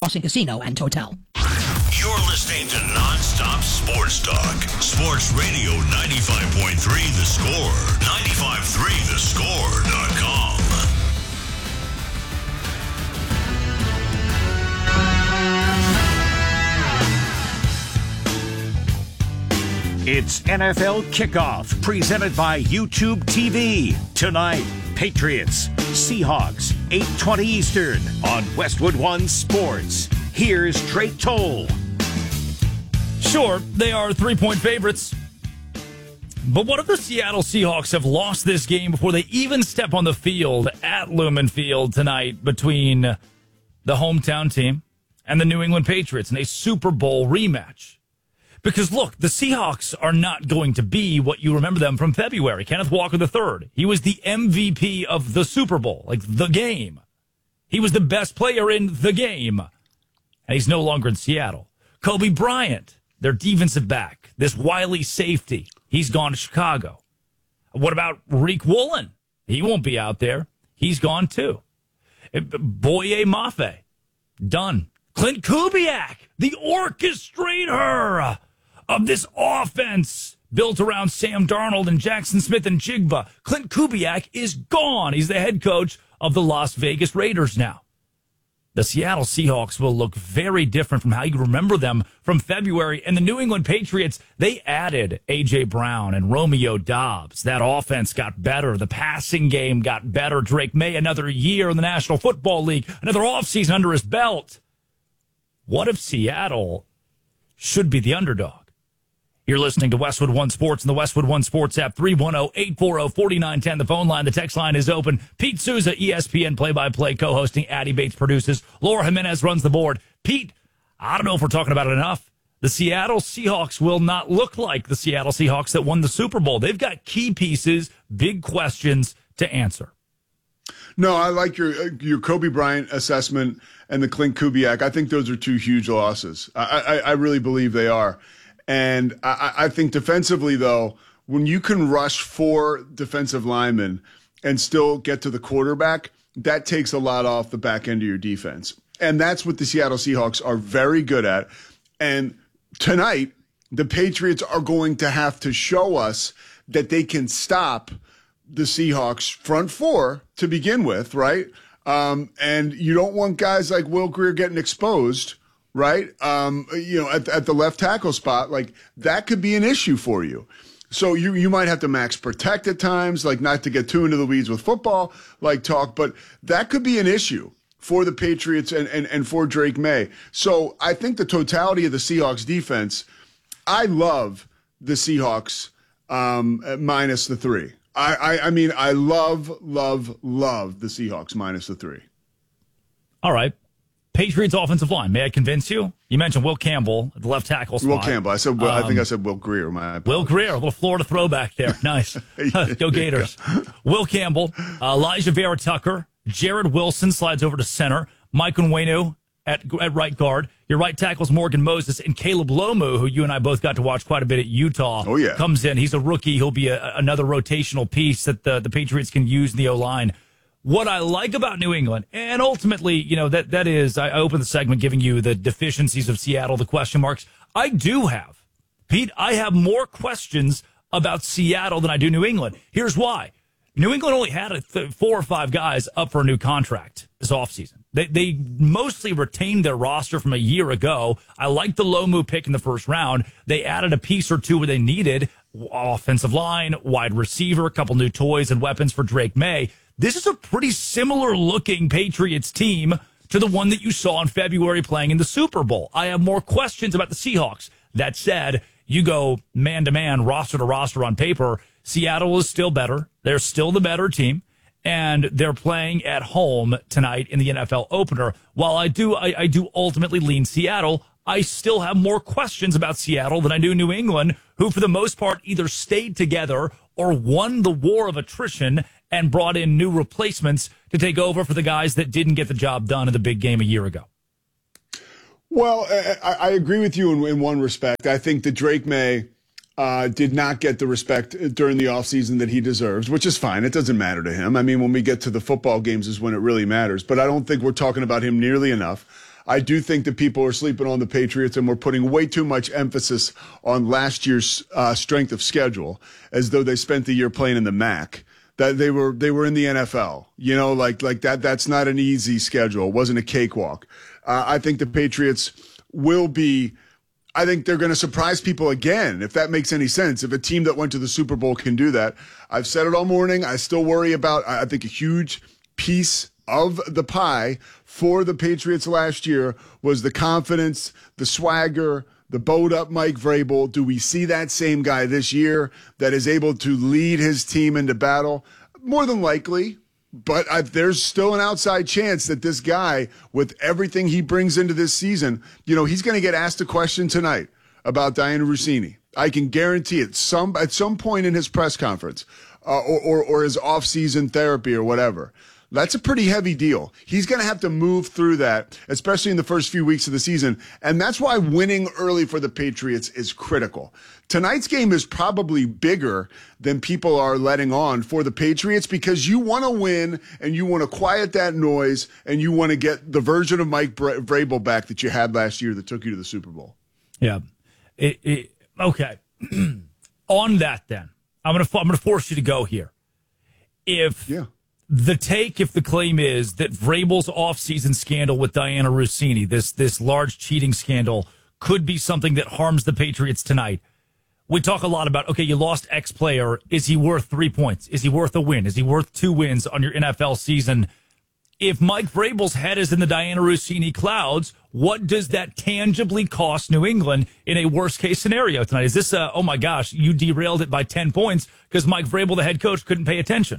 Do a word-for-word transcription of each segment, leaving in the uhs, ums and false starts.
Boston Casino and Hotel. You're listening to Nonstop Sports Talk. Sports Radio ninety-five point three The Score. ninety-five point three the score dot com. It's N F L Kickoff, presented by YouTube T V. Tonight, Patriots, Seahawks, eight twenty Eastern on Westwood One Sports. Here's Drake Toll. Sure, they are three-point favorites. But what if the Seattle Seahawks have lost this game before they even step on the field at Lumen Field tonight between the hometown team and the New England Patriots in a Super Bowl rematch? Because, look, the Seahawks are not going to be what you remember them from February. Kenneth Walker the third. He was the M V P of the Super Bowl, like the game. He was the best player in the game. And he's no longer in Seattle. Kobe Bryant, their defensive back, this wily safety, he's gone to Chicago. What about Reek Woolen? He won't be out there. He's gone too. Boye Mafe, done. Clint Kubiak, the orchestrator of this offense built around Sam Darnold and Jackson Smith and Jigba. Clint Kubiak is gone. He's the head coach of the Las Vegas Raiders now. The Seattle Seahawks will look very different from how you remember them from February. And the New England Patriots, they added A J. Brown and Romeo Doubs. That offense got better. The passing game got better. Drake May, another year in the National Football League, another offseason under his belt. What if Seattle should be the underdog? You're listening to Westwood One Sports and the Westwood One Sports app, three one zero, eight four zero, four nine one zero. The phone line, the text line is open. Pete Souza, E S P N play-by-play, co-hosting. Addie Bates produces. Laura Jimenez runs the board. Pete, I don't know if we're talking about it enough. The Seattle Seahawks will not look like the Seattle Seahawks that won the Super Bowl. They've got key pieces, big questions to answer. No, I like your your Kobe Bryant assessment and the Clint Kubiak. I think those are two huge losses. I, I, I really believe they are. And I, I think defensively, though, when you can rush four defensive linemen and still get to the quarterback, that takes a lot off the back end of your defense. And that's what the Seattle Seahawks are very good at. And tonight, the Patriots are going to have to show us that they can stop the Seahawks front four to begin with, right? Um, and you don't want guys like Will Grier getting exposed, right? Um, you know, at, at the left tackle spot, like that could be an issue for you. So you, you might have to max protect at times, like not to get too into the weeds with football, like talk, but that could be an issue for the Patriots and, and, and for Drake May. So I think the totality of the Seahawks defense, I love the Seahawks um, minus the three. I, I, I mean, I love, love, love the Seahawks minus the three. All right. Patriots offensive line. May I convince you? You mentioned Will Campbell at the left tackle spot. Will Campbell. I said. Will, um, I think I said Will Grier. My Will Grier, a little Florida throwback there. Nice. Go Gators. Will Campbell, uh, Elijah Vera Tucker, Jared Wilson slides over to center. Mike Onwenu at at right guard. Your right tackle's Morgan Moses, and Caleb Lomu, who you and I both got to watch quite a bit at Utah. Oh yeah, comes in. He's a rookie. He'll be a, another rotational piece that the the Patriots can use in the O-line. What I like about New England, and ultimately, you know, that that is, I opened the segment giving you the deficiencies of Seattle, the question marks. I do have, Pete, I have more questions about Seattle than I do New England. Here's why. New England only had a th- four or five guys up for a new contract this offseason. They, they mostly retained their roster from a year ago. I like the Lomu pick in the first round. They added a piece or two where they needed offensive line, wide receiver, a couple new toys and weapons for Drake May. This is a pretty similar looking Patriots team to the one that you saw in February playing in the Super Bowl. I have more questions about the Seahawks. That said, you go man to man, roster to roster on paper, Seattle is still better. They're still the better team, and they're playing at home tonight in the N F L opener. While I do, I, I do ultimately lean Seattle, I still have more questions about Seattle than I do New England, who for the most part either stayed together or won the war of attrition and brought in new replacements to take over for the guys that didn't get the job done in the big game a year ago. Well, I, I agree with you in, in one respect. I think that Drake May uh, did not get the respect during the offseason that he deserves, which is fine. It doesn't matter to him. I mean, when we get to the football games is when it really matters. But I don't think we're talking about him nearly enough. I do think that people are sleeping on the Patriots, and we're putting way too much emphasis on last year's uh, strength of schedule, as though they spent the year playing in the M A C. That they were they were in the N F L. You know, like like that. That's not an easy schedule. It wasn't a cakewalk. Uh, I think the Patriots will be. I think they're going to surprise people again, if that makes any sense. If a team that went to the Super Bowl can do that, I've said it all morning. I still worry about. I think a huge piece of the pie for the Patriots last year was the confidence, the swagger, the bowed up Mike Vrabel. Do we see that same guy this year that is able to lead his team into battle? More than likely, but I, there's still an outside chance that this guy, with everything he brings into this season, you know, he's going to get asked a question tonight about Dianna Russini. I can guarantee it some at some point in his press conference uh, or, or, or his off-season therapy or whatever. That's a pretty heavy deal. He's going to have to move through that, especially in the first few weeks of the season. And that's why winning early for the Patriots is critical. Tonight's game is probably bigger than people are letting on for the Patriots, because you want to win and you want to quiet that noise and you want to get the version of Mike Vrabel back that you had last year that took you to the Super Bowl. Yeah. It, it, okay. On that, then, I'm going to I'm going to force you to go here. If yeah. The take, if the claim is that Vrabel's offseason scandal with Dianna Russini, this this large cheating scandal, could be something that harms the Patriots tonight. We talk a lot about, okay, you lost X player. Is he worth three points? Is he worth a win? Is he worth two wins on your N F L season? If Mike Vrabel's head is in the Dianna Russini clouds, what does that tangibly cost New England in a worst-case scenario tonight? Is this, a, oh my gosh, you derailed it by ten points because Mike Vrabel, the head coach, couldn't pay attention?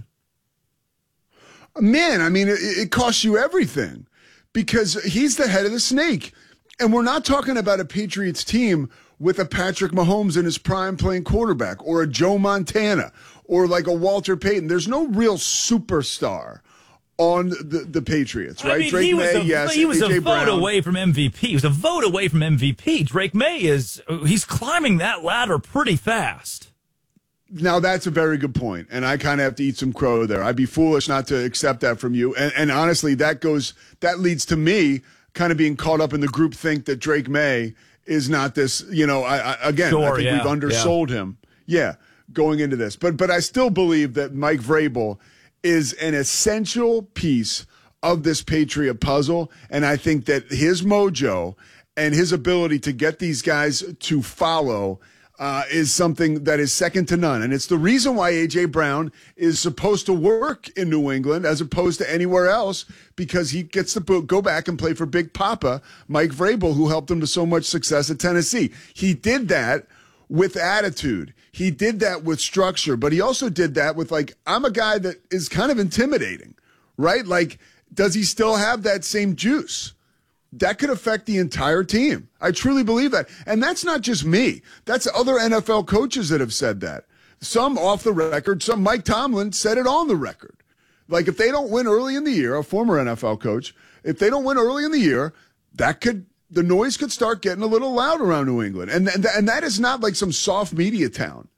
Man, I mean, it, it costs you everything because he's the head of the snake. And we're not talking about a Patriots team with a Patrick Mahomes in his prime playing quarterback, or a Joe Montana, or like a Walter Payton. There's no real superstar on the, the Patriots, right? I mean, Drake he was May, a, yes. He was A J a vote Brown. away from M V P. He was a vote away from M V P. Drake May is, he's climbing that ladder pretty fast. Now, that's a very good point, and I kind of have to eat some crow there. I'd be foolish not to accept that from you. And, and honestly, that goes that leads to me kind of being caught up in the group think that Drake May is not this, you know, I, I, again, sure, I think yeah, we've undersold yeah. him. Yeah, going into this. But but I still believe that Mike Vrabel is an essential piece of this Patriot puzzle, and I think that his mojo and his ability to get these guys to follow Uh, is something that is second to none. And it's the reason why A J Brown is supposed to work in New England as opposed to anywhere else, because he gets to go back and play for Big Papa, Mike Vrabel, who helped him to so much success at Tennessee. He did that with attitude. He did that with structure, but he also did that with, like, I'm a guy that is kind of intimidating, right? Like, does he still have that same juice? That could affect the entire team. I truly believe that. And that's not just me. That's other N F L coaches that have said that. Some off the record, some Mike Tomlin said it on the record. Like, if they don't win early in the year, a former N F L coach, if they don't win early in the year, that could, the noise could start getting a little loud around New England. And, and, and that is not like some soft media town.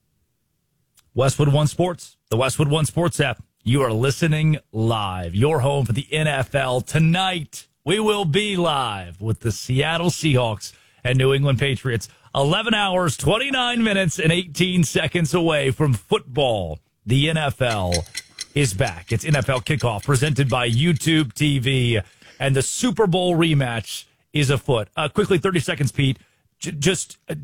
Westwood One Sports, the Westwood One Sports app. You are listening live. Your home for the N F L tonight. We will be live with the Seattle Seahawks and New England Patriots. eleven hours, twenty-nine minutes, and eighteen seconds away from football. The N F L is back. It's N F L Kickoff presented by YouTube T V, and the Super Bowl rematch is afoot. Uh, quickly, thirty seconds, Pete. J- just uh,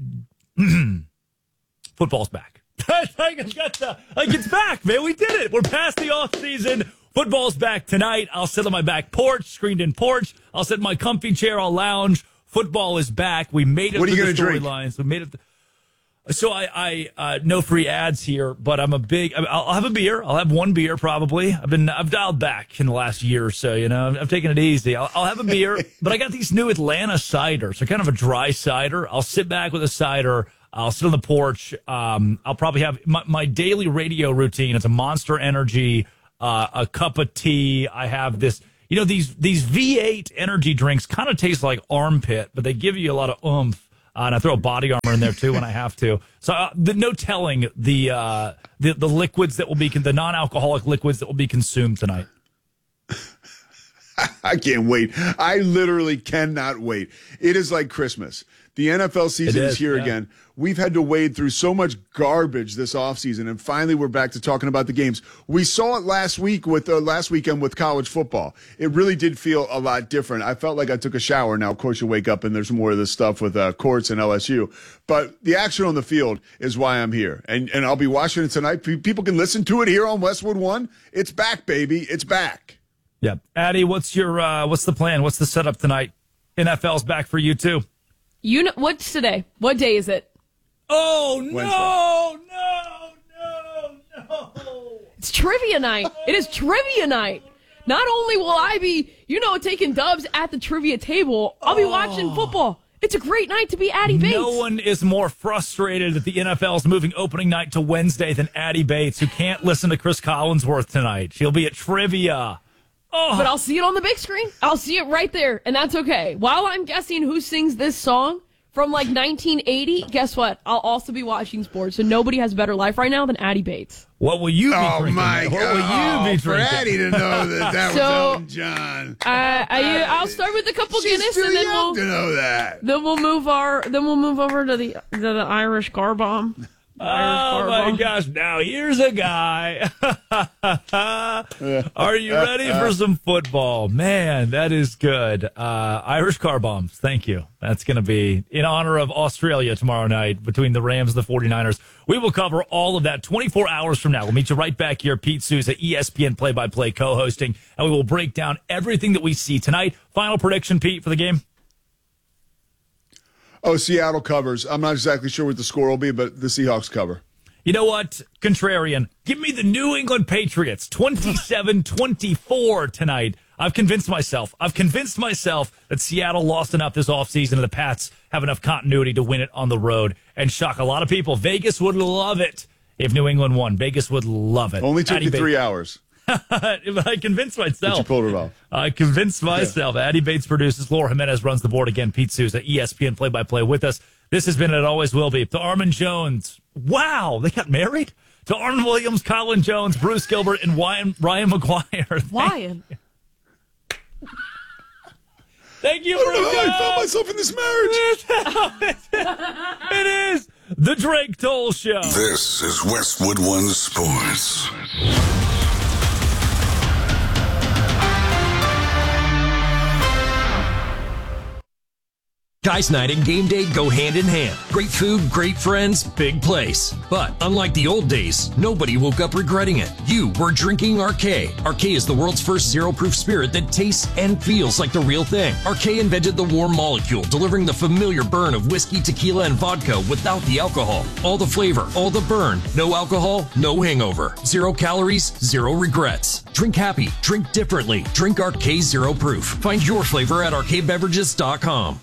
football's back. I got the, like, it's back, man. We did it. We're past the offseason. Football's back tonight. I'll sit on my back porch, screened-in porch. I'll sit in my comfy chair. I'll lounge. Football is back. We made it what are through you the gonna storylines. We made it. Th- so I, I uh, no free ads here, but I'm a big. I'll, I'll have a beer. I'll have one beer probably. I've been I've dialed back in the last year or so. You know, I've, I've taken it easy. I'll, I'll have a beer, but I got these new Atlanta ciders. So kind of a dry cider. I'll sit back with a cider. I'll sit on the porch. Um, I'll probably have my, my daily radio routine. It's a Monster Energy. Uh, a cup of tea. I have this, you know, these these V eight energy drinks kind of taste like armpit, but they give you a lot of oomph. Uh, and I throw a Body Armor in there too when I have to. So uh, the, no telling the uh, the the liquids that will be the non-alcoholic liquids that will be consumed tonight. I can't wait. I literally cannot wait. It is like Christmas. The N F L season is, is here yeah. again. We've had to wade through so much garbage this offseason, and finally we're back to talking about the games. We saw it last week with uh, last weekend with college football. It really did feel a lot different. I felt like I took a shower. Now, of course, you wake up and there's more of this stuff with uh, courts and L S U. But the action on the field is why I'm here, and and I'll be watching it tonight. People can listen to it here on Westwood One. It's back, baby. It's back. Yeah, Addie, what's your uh, what's the plan? What's the setup tonight? N F L's back for you too. You know what's today? What day is it? Oh no, no, no, no! It's trivia night. It is trivia night. Not only will I be, you know, taking dubs at the trivia table, I'll be oh. watching football. It's a great night to be Addie Bates. No one is more frustrated that the N F L's moving opening night to Wednesday than Addie Bates, who can't listen to Chris Collinsworth tonight. She'll be at trivia. Oh. But I'll see it on the big screen. I'll see it right there, and that's okay. While I'm guessing who sings this song from like nineteen eighty, guess what? I'll also be watching sports, so nobody has a better life right now than Addie Bates. What will you be oh drinking? My what God. will you be for drinking? Addie to know that that so, was Elton John. Uh, I, I'll start with a couple She's Guinness, too and then young we'll to know that. Then we'll move our. Then we'll move over to the to the Irish car bomb. Oh, my gosh. Now, here's a guy. Are you ready for some football? Man, that is good. Uh, Irish car bombs. Thank you. That's going to be in honor of Australia tomorrow night between the Rams and the forty-niners. We will cover all of that twenty-four hours from now. We'll meet you right back here. Pete Souza, E S P N play-by-play co-hosting, and we will break down everything that we see tonight. Final prediction, Pete, for the game? Oh, Seattle covers. I'm not exactly sure what the score will be, but the Seahawks cover. You know what? Contrarian. Give me the New England Patriots. twenty-seven twenty-four tonight. I've convinced myself. I've convinced myself that Seattle lost enough this offseason and the Pats have enough continuity to win it on the road and shock a lot of people. Vegas would love it if New England won. Vegas would love it. Only took Addie you Bates. three hours. I convinced myself. But you pulled it off. I convinced myself. Yeah. Addie Bates produces. Laura Jimenez runs the board again. Pete Souza, E S P N play-by-play with us. This has been, and it always will be, to Armin Jones. Wow, they got married? To Armin Williams, Colin Jones, Bruce Gilbert, and Ryan, Ryan McGuire. Ryan. Thank you I for don't know how God. I found myself in this marriage. It is the Drake Toll Show. This is Westwood One Sports. Guys night and game day go hand in hand. Great food, great friends, big place. But unlike the old days, nobody woke up regretting it. You were drinking R K. R K is the world's first zero-proof spirit that tastes and feels like the real thing. R K invented the warm molecule, delivering the familiar burn of whiskey, tequila, and vodka without the alcohol. All the flavor, all the burn. No alcohol, no hangover. Zero calories, zero regrets. Drink happy, drink differently. Drink R K Zero Proof. Find your flavor at R K beverages dot com.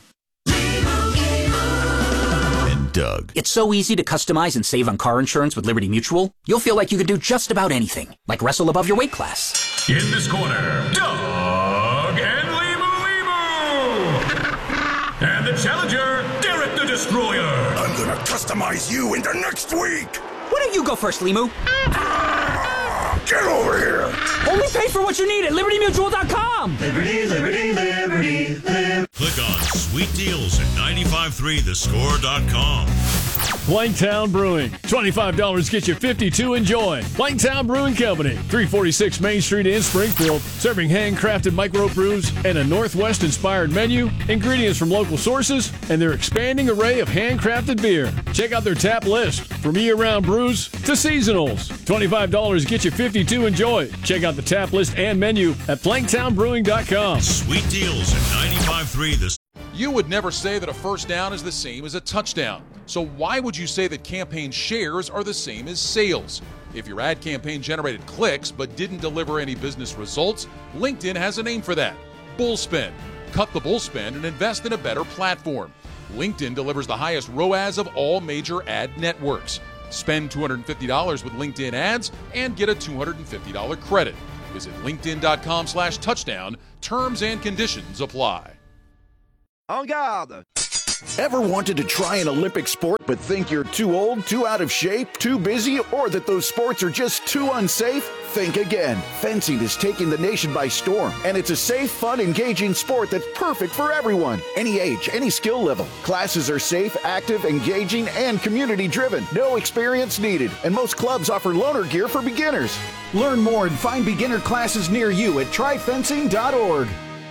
Doug. It's so easy to customize and save on car insurance with Liberty Mutual. You'll feel like you can do just about anything, like wrestle above your weight class. In this corner, Doug and Limu Limu. And the challenger, Derek the Destroyer. I'm gonna customize you into next week. Why don't you go first, Limu? Get over here. Only pay for what you need at Liberty Mutual dot com. Liberty, Liberty, Liberty, Liberty. Click on Sweet Deals at nine five three the score dot com. Blanktown Brewing. twenty-five dollars gets you fifty-two. Enjoy. Blanktown Brewing Company. three forty-six Main Street in Springfield. Serving handcrafted microbrews and a Northwest-inspired menu, ingredients from local sources, and their expanding array of handcrafted beer. Check out their tap list. From year-round brews to seasonals. twenty-five dollars gets you fifty-two. Enjoy. Check out the tap list and menu at blanktown brewing dot com. Sweet Deals at nine five three the You would never say that a first down is the same as a touchdown. So why would you say that campaign shares are the same as sales? If your ad campaign generated clicks but didn't deliver any business results, LinkedIn has a name for that. Bullspend. Cut the bullspend and invest in a better platform. LinkedIn delivers the highest R O A S of all major ad networks. Spend two hundred fifty dollars with LinkedIn ads and get a two hundred fifty dollars credit. Visit linkedin dot com slash touchdown. Terms and conditions apply. En garde! Ever wanted to try an Olympic sport but think you're too old, too out of shape, too busy, or that those sports are just too unsafe? Think again. Fencing is taking the nation by storm, and it's a safe, fun, engaging sport that's perfect for everyone. Any age, any skill level. Classes are safe, active, engaging, and community-driven. No experience needed, and most clubs offer loaner gear for beginners. Learn more and find beginner classes near you at try fencing dot org.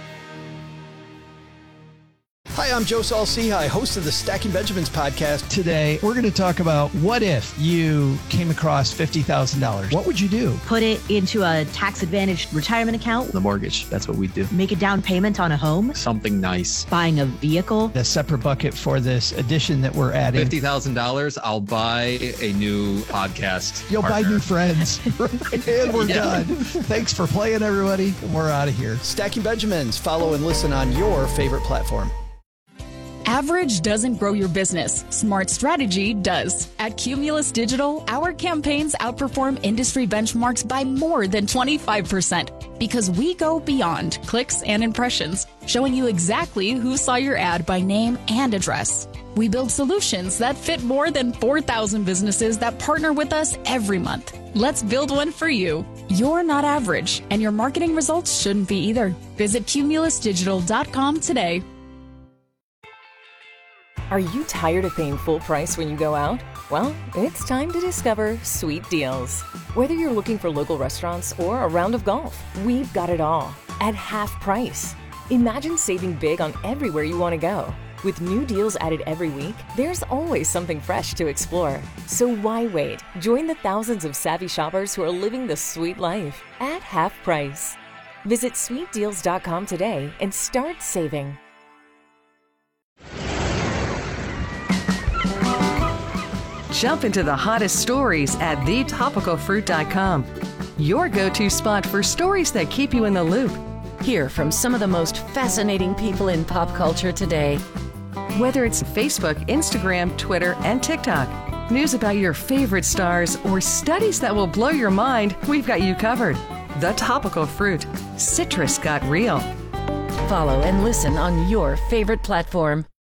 Hi, I'm Joe Saul-Sehy, host of the Stacking Benjamins podcast. Today, we're going to talk about what if you came across fifty thousand dollars. What would you do? Put it into a tax-advantaged retirement account. The mortgage, that's what we do. Make a down payment on a home. Something nice. Buying a vehicle. A separate bucket for this addition that we're adding. fifty thousand dollars, I'll buy a new podcast You'll partner. buy new friends. And we're yeah. done. Thanks for playing, everybody. We're out of here. Stacking Benjamins. Follow and listen on your favorite platform. Average doesn't grow your business. Smart strategy does. At Cumulus Digital, our campaigns outperform industry benchmarks by more than twenty-five percent because we go beyond clicks and impressions, showing you exactly who saw your ad by name and address. We build solutions that fit more than four thousand businesses that partner with us every month. Let's build one for you. You're not average, and your marketing results shouldn't be either. Visit cumulus digital dot com today. Are you tired of paying full price when you go out? Well, it's time to discover Sweet Deals. Whether you're looking for local restaurants or a round of golf, we've got it all at half price. Imagine saving big on everywhere you want to go. With new deals added every week, there's always something fresh to explore. So why wait? Join the thousands of savvy shoppers who are living the sweet life at half price. Visit sweet deals dot com today and start saving. Jump into the hottest stories at the topical fruit dot com. Your go-to spot for stories that keep you in the loop. Hear from some of the most fascinating people in pop culture today. Whether it's Facebook, Instagram, Twitter, and TikTok, news about your favorite stars, or studies that will blow your mind, we've got you covered. The Topical Fruit. Citrus got real. Follow and listen on your favorite platform.